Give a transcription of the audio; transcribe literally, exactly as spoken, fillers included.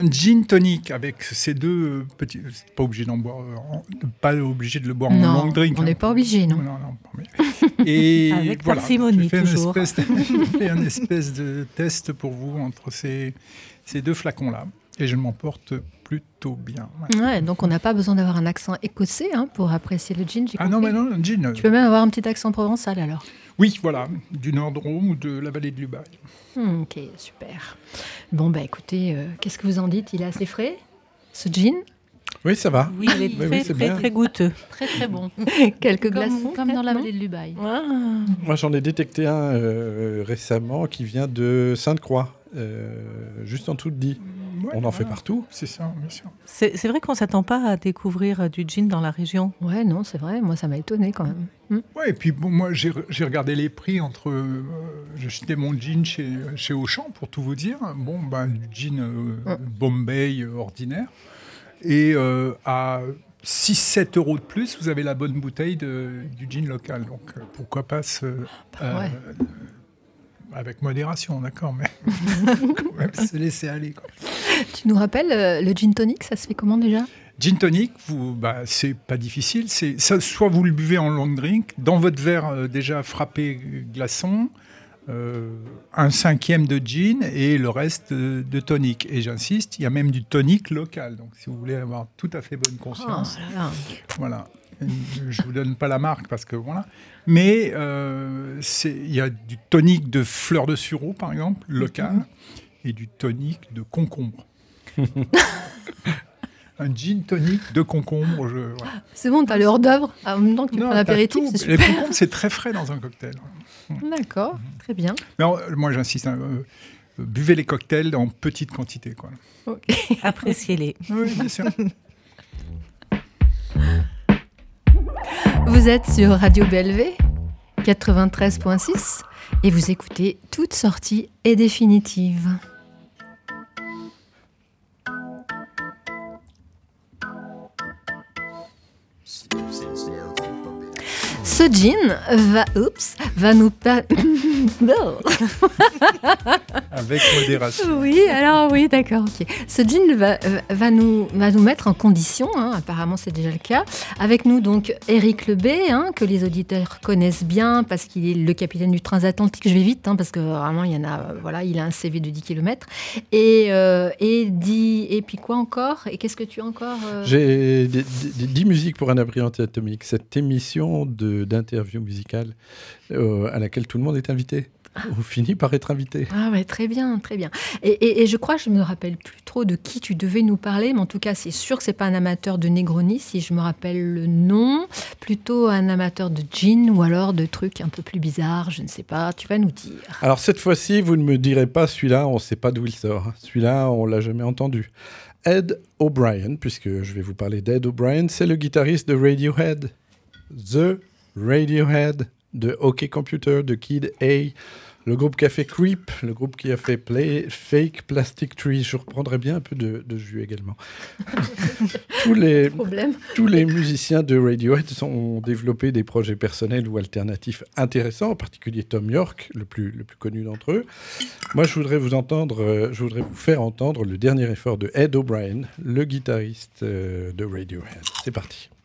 Un gin tonic avec ces deux petits. C'est pas obligé d'en boire, euh, pas obligé de le boire non, en long drink. On n'est hein. pas obligé, non. non, non, non mais... Et avec voilà, parcimonie, j'ai fait toujours. Une espèce de, j'ai fait un espèce de test pour vous entre ces, ces deux flacons-là. Et je m'en porte plutôt bien. Ouais. Ouais, donc on n'a pas besoin d'avoir un accent écossais hein, pour apprécier le gin. J'ai ah non, compris. mais non, un gin. Tu peux même avoir un petit accent provençal alors. Oui, voilà, du nord de Rome ou de la vallée de l'Ubaye. Hmm, ok, super. Bon, bah écoutez, euh, qu'est-ce que vous en dites? Il est assez frais, ce gin? Oui, ça va. Oui, il est très, oui, c'est très, bien. très goûteux. Très, très bon. Quelques glaçons, Comme dans la non vallée de l'Ubaye. Ah. Moi, j'en ai détecté un euh, récemment qui vient de Sainte-Croix, euh, juste en dessous de Die. Ouais, On en voilà. fait partout. C'est ça, bien sûr. C'est, c'est vrai qu'on ne s'attend pas à découvrir du gin dans la région. Ouais, non, c'est vrai. Moi, ça m'a étonné quand même. Hmm. Ouais, et puis bon, moi, j'ai, j'ai regardé les prix entre. Euh, j'ai acheté mon gin chez, chez Auchan, pour tout vous dire. Bon, ben, du gin euh, Bombay euh, ordinaire. Et euh, à six sept euros de plus, vous avez la bonne bouteille de, du gin local. Donc, euh, pourquoi pas se, Bah, ouais. euh, avec modération, d'accord, mais quand même se laisser aller, quoi. Tu nous rappelles, euh, le gin tonic, ça se fait comment déjà? Gin tonic, vous, bah, c'est pas difficile. C'est, ça, soit vous le buvez en long drink, dans votre verre euh, déjà frappé glaçon, euh, un cinquième de gin et le reste de, de tonic. Et j'insiste, il y a même du tonic local. Donc si vous voulez avoir tout à fait bonne conscience, Oh là là. voilà. Je vous donne pas la marque parce que voilà. Mais euh, c'est, il y a du tonic de fleur de sureau par exemple, local, mm-hmm. et du tonic de concombre. Un gin tonic de concombre. Je, voilà. C'est bon, t'as le hors-d'œuvre en même temps que tu Non, prends l'apéritif, tout. c'est Les super. concombres, c'est très frais dans un cocktail. D'accord, très bien. Mais alors, moi, j'insiste, hein, euh, buvez les cocktails en petite quantité, quoi. Okay. Appréciez-les. Oui, bien sûr. Vous êtes sur Radio B L V quatre-vingt-treize virgule six et vous écoutez Toute sortie est définitive. Ce gin va, oups, va nous per... Avec modération. Oui, alors oui, d'accord, ok. Ce gin va, va, nous, va nous mettre en condition, hein, apparemment c'est déjà le cas. Avec nous donc Éric Lebey, hein, que les auditeurs connaissent bien parce qu'il est le capitaine du transatlantique. Je vais vite hein, parce que vraiment il y en a, euh, voilà, il a un C V de dix kilomètres. Et, euh, et, dix, et puis quoi encore? Et qu'est-ce que tu as encore euh... J'ai dix musiques pour un abri anti-atomique. Cette émission de, d'interview musicale euh, à laquelle tout le monde est invité. On finit par être invité. Ah ouais, très bien, très bien. Et, et, et je crois que je ne me rappelle plus trop de qui tu devais nous parler, mais en tout cas, c'est sûr que ce n'est pas un amateur de Negroni, si je me rappelle le nom, plutôt un amateur de gin ou alors de trucs un peu plus bizarres, je ne sais pas, tu vas nous dire. Alors cette fois-ci, vous ne me direz pas celui-là, on ne sait pas d'où il sort. Celui-là, on ne l'a jamais entendu. Ed O'Brien, puisque je vais vous parler d'Ed O'Brien, c'est le guitariste de Radiohead. The Radiohead, de OK Computer, de Kid A, le groupe qui a fait Creep, le groupe qui a fait Play, Fake Plastic Trees. Je reprendrai bien un peu de, de jus également. tous, les, tous les musiciens de Radiohead ont développé des projets personnels ou alternatifs intéressants, en particulier Tom York, le plus, le plus connu d'entre eux. Moi, je voudrais vous entendre, je voudrais vous faire entendre le dernier effort de Ed O'Brien, le guitariste de Radiohead. C'est parti.